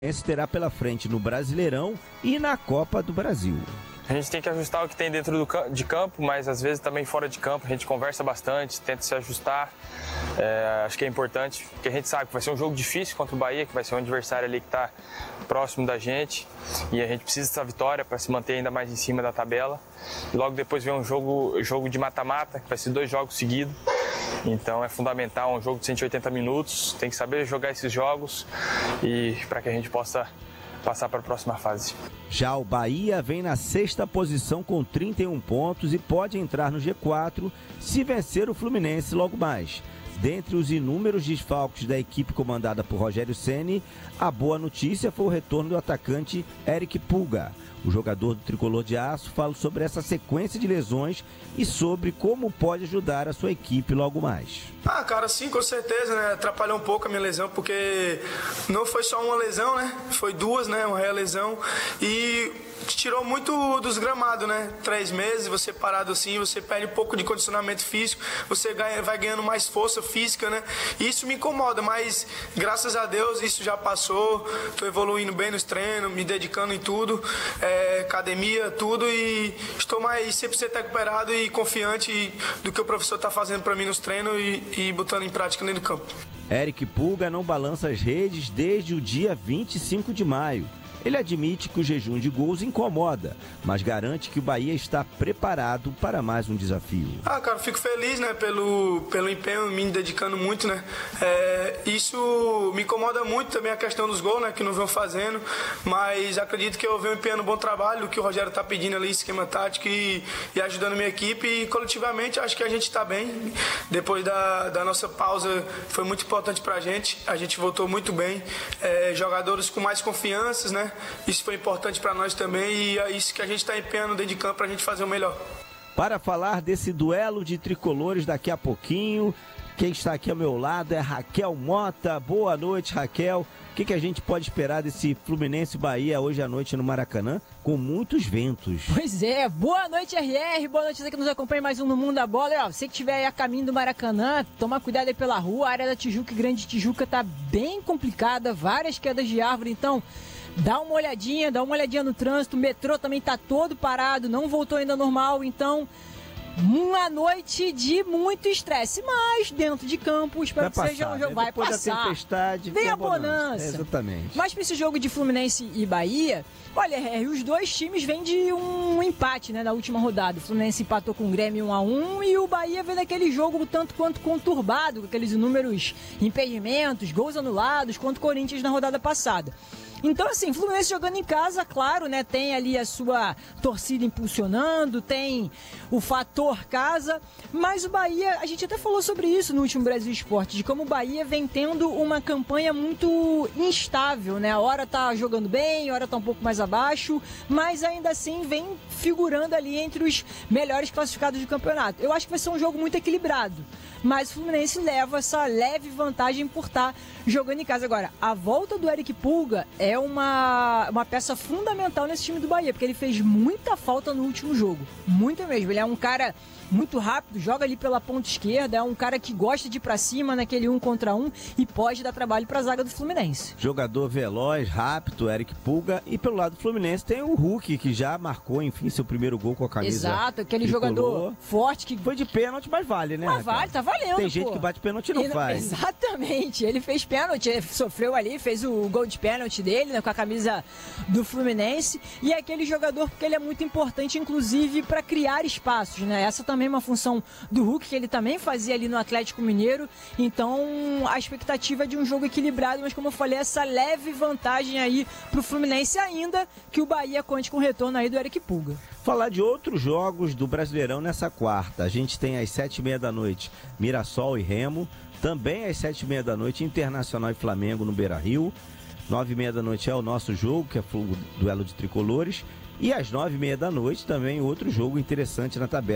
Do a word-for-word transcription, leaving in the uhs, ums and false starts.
Esse terá pela frente no Brasileirão e na Copa do Brasil. A gente tem que ajustar o que tem dentro do, de campo, mas às vezes também fora de campo a gente conversa bastante, tenta se ajustar. É, acho que é importante, porque a gente sabe que vai ser um jogo difícil contra o Bahia, que vai ser um adversário ali que está próximo da gente, e a gente precisa dessa vitória para se manter ainda mais em cima da tabela. E logo depois vem um jogo, jogo de mata-mata, que vai ser dois jogos seguidos. Então é fundamental, um jogo de cento e oitenta minutos, tem que saber jogar esses jogos e para que a gente possa passar para a próxima fase. Já o Bahia vem na sexta posição com trinta e um pontos e pode entrar no G quatro se vencer o Fluminense logo mais. Dentre os inúmeros desfalques da equipe comandada por Rogério Ceni, a boa notícia foi o retorno do atacante Eric Pulga. O jogador do Tricolor de Aço fala sobre essa sequência de lesões e sobre como pode ajudar a sua equipe logo mais. Ah, cara, sim, com certeza, né? Atrapalhou um pouco a minha lesão, porque não foi só uma lesão, né? Foi duas, né? Uma real-lesão. E tirou muito dos gramados, né? Três meses, você parado assim, você perde um pouco de condicionamento físico, você ganha, vai ganhando mais força física, né? E isso me incomoda, mas graças a Deus isso já passou. Tô evoluindo bem nos treinos, me dedicando em tudo, é, academia, tudo, e estou mais cem por cento recuperado e confiante do que o professor tá fazendo para mim nos treinos e, e botando em prática dentro do campo. Eric Pulga não balança as redes desde o dia vinte e cinco de maio. Ele admite que o jejum de gols incomoda, mas garante que o Bahia está preparado para mais um desafio. Ah, cara, fico feliz, né, pelo, pelo empenho, me dedicando muito, né. É, isso me incomoda muito também a questão dos gols, né, que não vão fazendo, mas acredito que eu venho empenhando um bom trabalho, o que o Rogério está pedindo ali, esquema tático e, e ajudando a minha equipe, e coletivamente acho que a gente está bem. Depois da, da nossa pausa foi muito importante para a gente, a gente voltou muito bem, é, jogadores com mais confianças, né. Isso foi importante para nós também e é isso que a gente está empenhando dentro de campo para a gente fazer o melhor. Para falar desse duelo de tricolores daqui a pouquinho, quem está aqui ao meu lado é Raquel Mota. Boa noite, Raquel. O que, que a gente pode esperar desse Fluminense Bahia hoje à noite no Maracanã, com muitos ventos? Pois é, boa noite, R R, boa noite você que nos acompanha mais um no Mundo da Bola. E, ó, você que estiver aí a caminho do Maracanã, toma cuidado aí pela rua, a área da Tijuca e Grande Tijuca tá bem complicada, várias quedas de árvore, então dá uma olhadinha, dá uma olhadinha no trânsito, o metrô também tá todo parado, não voltou ainda ao normal, então uma noite de muito estresse, mas dentro de campo, espero vai que seja um passar, jogo, né? vai Depois passar. Da tempestade, vem a bonança. bonança. É, exatamente. Mas para esse jogo de Fluminense e Bahia, olha, R R, os dois times vêm de um empate, né, na última rodada. O Fluminense empatou com o Grêmio um a um e o Bahia vem daquele jogo tanto quanto conturbado, com aqueles inúmeros impedimentos, gols anulados, contra o Corinthians na rodada passada. Então, assim, Fluminense jogando em casa, claro, né, tem ali a sua torcida impulsionando, tem o fator casa, mas o Bahia, a gente até falou sobre isso no último Brasil Esporte, de como o Bahia vem tendo uma campanha muito instável, né, a hora tá jogando bem, a hora tá um pouco mais abaixo, mas ainda assim vem figurando ali entre os melhores classificados do campeonato. Eu acho que vai ser um jogo muito equilibrado, mas o Fluminense leva essa leve vantagem por estar jogando em casa. Agora, a volta do Eric Pulga é uma, uma peça fundamental nesse time do Bahia, porque ele fez muita falta no último jogo, muita mesmo. Ele é um cara muito rápido, joga ali pela ponta esquerda, é um cara que gosta de ir pra cima naquele um contra um e pode dar trabalho pra zaga do Fluminense. Jogador veloz, rápido, Eric Pulga, e pelo lado do Fluminense tem o Hulk, que já marcou, enfim, seu primeiro gol com a camisa. Exato, aquele tricolor. Jogador forte que... Foi de pênalti, mas vale, né? Mas vale, tá valendo, Tem gente pô. que bate pênalti e não ele, faz. Exatamente, ele fez pênalti, ele sofreu ali, fez o gol de pênalti dele, né, com a camisa do Fluminense, e é aquele jogador porque ele é muito importante, inclusive, para criar espaços, né? Essa também é uma função do Hulk, que ele também fazia ali no Atlético Mineiro. Então a expectativa é de um jogo equilibrado, mas como eu falei, essa leve vantagem aí pro Fluminense, ainda que o Bahia conte com o retorno aí do Eric Pulga. Falar de outros jogos do Brasileirão nessa quarta. A gente tem às sete e meia da noite Mirassol e Remo, também às sete e meia da noite Internacional e Flamengo no Beira-Rio, nove e meia da noite é o nosso jogo, que é o duelo de tricolores, e às nove e meia da noite também outro jogo interessante na tabela.